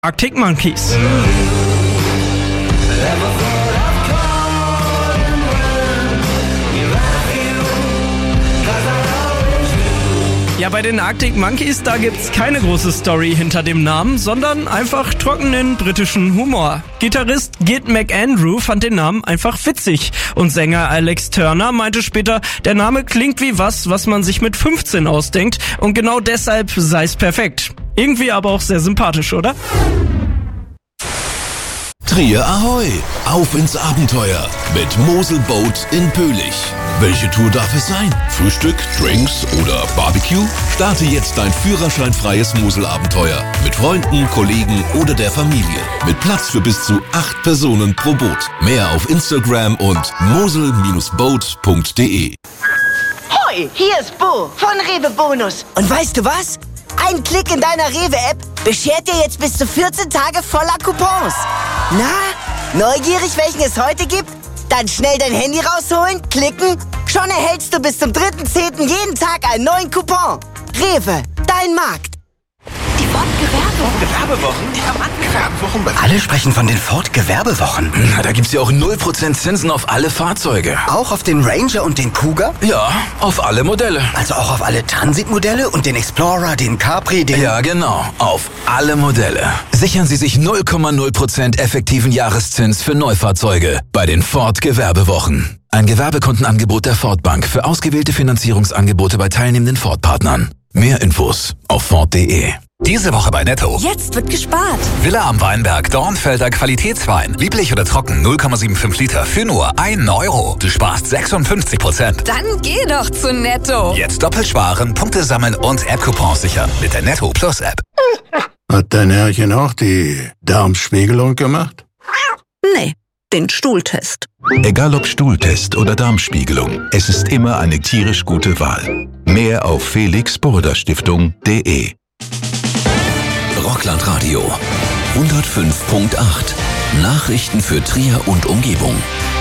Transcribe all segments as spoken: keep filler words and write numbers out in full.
Arctic Monkeys. Ja, bei den Arctic Monkeys, da gibt's keine große Story hinter dem Namen, sondern einfach trockenen britischen Humor. Gitarrist Gid McAndrew fand den Namen einfach witzig und Sänger Alex Turner meinte später, der Name klingt wie was, was man sich mit fünfzehn ausdenkt und genau deshalb sei's perfekt. Irgendwie aber auch sehr sympathisch, oder? Trier Ahoi! Auf ins Abenteuer mit Mosel Boat in Pöhlich. Welche Tour darf es sein? Frühstück, Drinks oder Barbecue? Starte jetzt dein führerscheinfreies Mosel-Abenteuer mit Freunden, Kollegen oder der Familie. Mit Platz für bis zu acht Personen pro Boot. Mehr auf Instagram und mosel boat punkt de. Hoi, hier ist Bo von Rewe Bonus. Und weißt du was? Ein Klick in deiner Rewe-App beschert dir jetzt bis zu vierzehn Tage voller Coupons. Na, neugierig, welchen es heute gibt? Dann schnell dein Handy rausholen, klicken. Schon erhältst du bis zum dritten zehnten jeden Tag einen neuen Coupon. Rewe, dein Markt. Die Ford-Gewerbewochen. Gewerbewochen? Die haben angefangen. Alle sprechen von den Ford-Gewerbewochen. Na, da gibt's ja auch null Prozent Zinsen auf alle Fahrzeuge. Auch auf den Ranger und den Kuga? Ja, auf alle Modelle. Also auch auf alle Transit-Modelle und den Explorer, den Capri, den... Ja, genau. Auf alle Modelle. Sichern Sie sich null Komma null Prozent effektiven Jahreszins für Neufahrzeuge bei den Ford-Gewerbewochen. Ein Gewerbekundenangebot der Ford Bank für ausgewählte Finanzierungsangebote bei teilnehmenden Ford-Partnern. Mehr Infos auf ford punkt de. Diese Woche bei Netto. Jetzt wird gespart. Villa am Weinberg, Dornfelder Qualitätswein. Lieblich oder trocken, null Komma fünfundsiebzig Liter für nur ein Euro. Du sparst sechsundfünfzig Prozent. Dann geh doch zu Netto. Jetzt doppelt sparen, Punkte sammeln und App-Coupons sichern mit der Netto Plus App. Hat dein Herrchen auch die Darmspiegelung gemacht? Nee, den Stuhltest. Egal ob Stuhltest oder Darmspiegelung, es ist immer eine tierisch gute Wahl. Mehr auf felix burda stiftung punkt de. Rockland-Radio hundertfünf Komma acht. Nachrichten für Trier und Umgebung.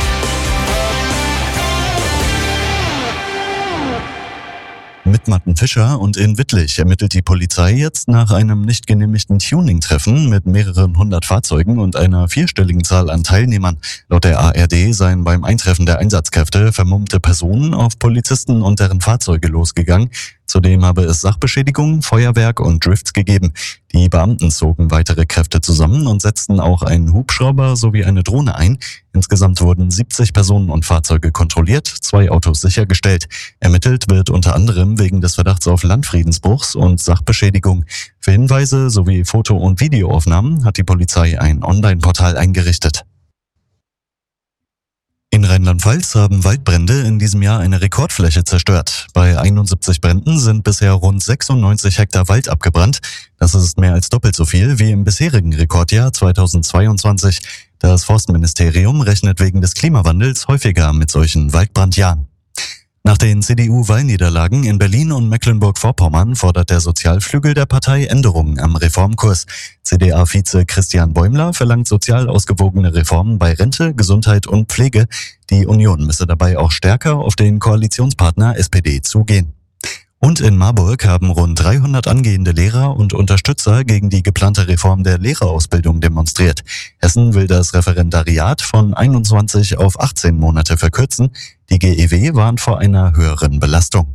Mit Mattenfischer und in Wittlich ermittelt die Polizei jetzt nach einem nicht genehmigten Tuning-Treffen mit mehreren hundert Fahrzeugen und einer vierstelligen Zahl an Teilnehmern. Laut der A R D seien beim Eintreffen der Einsatzkräfte vermummte Personen auf Polizisten und deren Fahrzeuge losgegangen. Zudem habe es Sachbeschädigungen, Feuerwerk und Drifts gegeben. Die Beamten zogen weitere Kräfte zusammen und setzten auch einen Hubschrauber sowie eine Drohne ein. Insgesamt wurden siebzig Personen und Fahrzeuge kontrolliert, zwei Autos sichergestellt. Ermittelt wird unter anderem wegen des Verdachts auf Landfriedensbruchs und Sachbeschädigung. Für Hinweise sowie Foto- und Videoaufnahmen hat die Polizei ein Online-Portal eingerichtet. In Rheinland-Pfalz haben Waldbrände in diesem Jahr eine Rekordfläche zerstört. Bei einundsiebzig Bränden sind bisher rund sechsundneunzig Hektar Wald abgebrannt. Das ist mehr als doppelt so viel wie im bisherigen Rekordjahr zweitausendzweiundzwanzig. Das Forstministerium rechnet wegen des Klimawandels häufiger mit solchen Waldbrandjahren. Nach den C D U-Wahlniederlagen in Berlin und Mecklenburg-Vorpommern fordert der Sozialflügel der Partei Änderungen am Reformkurs. C D A-Vize Christian Bäumler verlangt sozial ausgewogene Reformen bei Rente, Gesundheit und Pflege. Die Union müsse dabei auch stärker auf den Koalitionspartner S P D zugehen. Und in Marburg haben rund dreihundert angehende Lehrer und Unterstützer gegen die geplante Reform der Lehrerausbildung demonstriert. Hessen will das Referendariat von einundzwanzig auf achtzehn Monate verkürzen. Die G E W warnt vor einer höheren Belastung.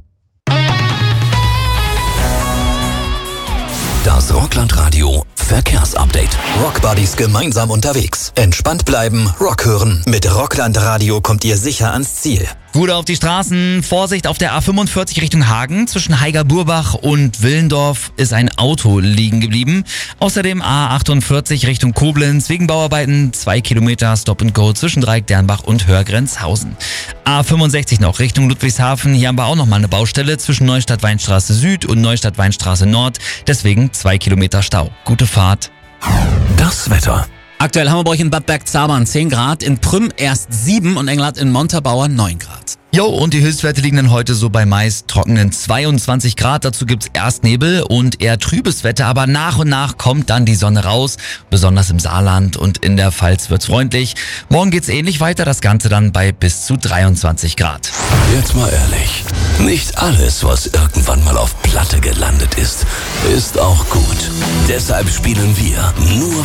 Das Rockland-Radio Verkehrsupdate. Rockbuddies gemeinsam unterwegs. Entspannt bleiben, Rock hören. Mit Rockland Radio kommt ihr sicher ans Ziel. Gut auf die Straßen. Vorsicht auf der A fünfundvierzig Richtung Hagen. Zwischen Haiger-Burbach und Willendorf ist ein Auto liegen geblieben. Außerdem A achtundvierzig Richtung Koblenz. Wegen Bauarbeiten zwei Kilometer Stop and Go zwischen Dreieck-Dernbach und Hörgrenzhausen. A fünfundsechzig noch Richtung Ludwigshafen. Hier haben wir auch nochmal eine Baustelle zwischen Neustadt-Weinstraße Süd und Neustadt-Weinstraße Nord. Deswegen zwei Kilometer Stau. Gute Fahrt. Das Wetter. Aktuell haben wir bei euch in Bad Bergzabern zehn Grad, in Prüm erst sieben und Engelhardt in Montabaur neun Grad. Jo, und die Höchstwerte liegen dann heute so bei meist trockenen zweiundzwanzig Grad. Dazu gibt's erst Nebel und eher trübes Wetter, aber nach und nach kommt dann die Sonne raus. Besonders im Saarland und in der Pfalz wird's freundlich. Morgen geht's ähnlich weiter, das Ganze dann bei bis zu dreiundzwanzig Grad. Jetzt mal ehrlich, nicht alles, was irgendwann mal auf Platte gelandet ist, ist auch gut. Deshalb spielen wir nur